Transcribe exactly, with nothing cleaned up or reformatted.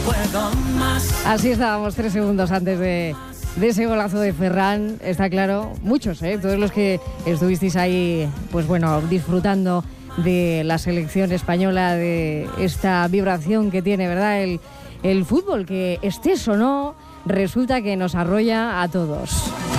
puedo más. Así estábamos tres segundos antes de, de ese golazo de Ferran, está claro, muchos, ¿eh? Todos los que estuvisteis ahí, pues bueno, disfrutando de la selección española, de esta vibración que tiene, ¿verdad? El, el fútbol, que estés o no, resulta que nos arrolla a todos.